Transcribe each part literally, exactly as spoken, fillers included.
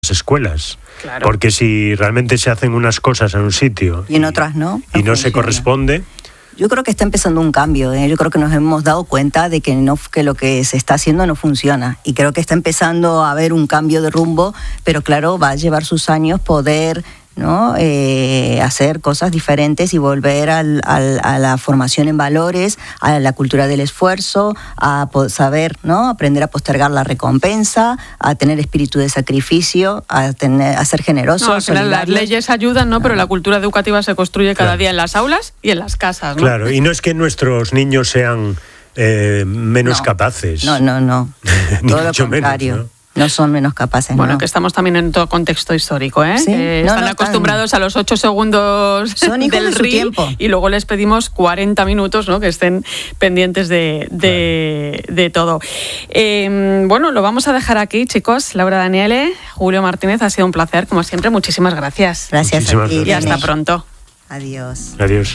escuelas. Claro. Porque si realmente se hacen unas cosas en un sitio y en otras no, y no no se corresponde. Yo creo que está empezando un cambio, ¿eh? Yo creo que nos hemos dado cuenta de que, no, que lo que se está haciendo no funciona, y creo que está empezando a haber un cambio de rumbo, pero claro, va a llevar sus años poder, ¿no? Eh, hacer cosas diferentes y volver al, al, a la formación en valores, a la cultura del esfuerzo, a saber, ¿no? Aprender a postergar la recompensa, a tener espíritu de sacrificio, a, tener, a ser generosos. No, al final las leyes ayudan, ¿no? Pero la cultura educativa se construye cada claro. día en las aulas y en las casas, ¿no? Claro, y no es que nuestros niños sean eh, menos no. capaces. No, no, no. Todo lo contrario. Menos, ¿no? No son menos capaces. Bueno, ¿no? que estamos también en todo contexto histórico, ¿eh? Sí, eh no, están no, acostumbrados tan... a los ocho segundos son hijos del de su reel tiempo. Y luego les pedimos cuarenta minutos, ¿no? Que estén pendientes de, de, de todo. Eh, bueno, lo vamos a dejar aquí, chicos. Laura Daniele, Julio Martínez, ha sido un placer, como siempre. Muchísimas gracias. Gracias Muchísimas a ti. gracias. Y hasta pronto. Adiós. Adiós.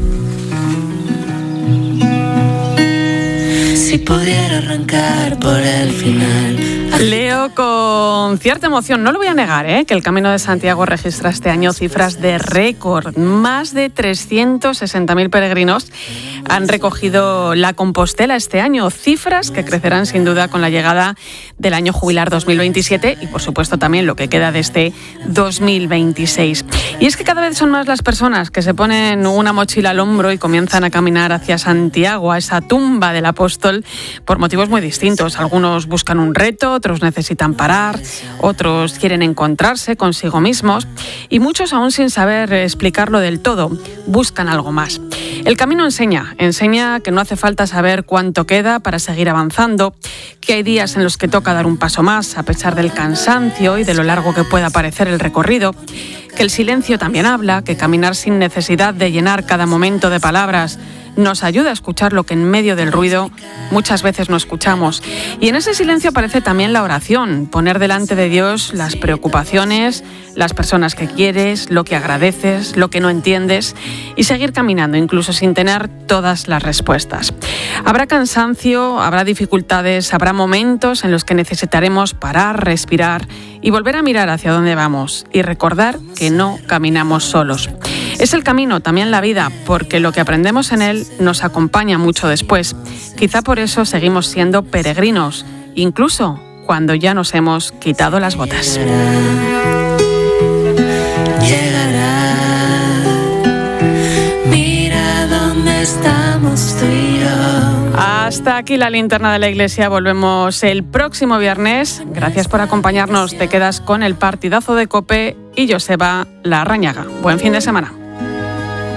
Si pudiera arrancar por el final. Leo con cierta emoción, no lo voy a negar, ¿eh? que el Camino de Santiago registra este año cifras de récord. Más de trescientos sesenta mil peregrinos han recogido la Compostela este año, cifras que crecerán sin duda con la llegada del año jubilar dos mil veintisiete y por supuesto también lo que queda de este dos mil veintiséis. Y es que cada vez son más las personas que se ponen una mochila al hombro y comienzan a caminar hacia Santiago, a esa tumba del apóstol, por motivos muy distintos. Algunos buscan un reto, otros necesitan parar, otros quieren encontrarse consigo mismos y muchos, aún sin saber explicarlo del todo, buscan algo más. El camino enseña, enseña que no hace falta saber cuánto queda para seguir avanzando, que hay días en los que toca dar un paso más a pesar del cansancio y de lo largo que pueda parecer el recorrido, que el silencio también habla, que caminar sin necesidad de llenar cada momento de palabras nos ayuda a escuchar lo que en medio del ruido muchas veces no escuchamos. Y en ese silencio aparece también la oración, poner delante de Dios las preocupaciones, las personas que quieres, lo que agradeces, lo que no entiendes y seguir caminando incluso sin tener todas las respuestas. Habrá cansancio, habrá dificultades, habrá momentos en los que necesitaremos parar, respirar y volver a mirar hacia dónde vamos y recordar que no caminamos solos. Es el camino, también la vida, porque lo que aprendemos en él nos acompaña mucho después. Quizá por eso seguimos siendo peregrinos, incluso cuando ya nos hemos quitado las botas. Llegará, mira dónde estamos tú y yo. Hasta aquí la linterna de la iglesia. Volvemos el próximo viernes. Gracias por acompañarnos. Te quedas con el partidazo de COPE y Joseba Larrañaga. Buen fin de semana.